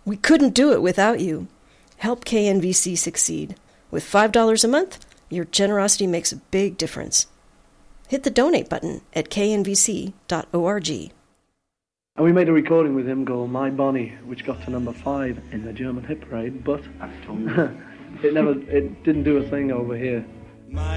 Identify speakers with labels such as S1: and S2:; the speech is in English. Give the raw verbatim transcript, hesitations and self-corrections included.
S1: We couldn't do it without you. Help K N V C succeed. With five dollars a month, your generosity makes a big difference. Hit the donate button at k n v c dot org.
S2: And we made a recording with him called My Bonnie, which got to number five in the German hit parade, but it never, it didn't do a thing over here.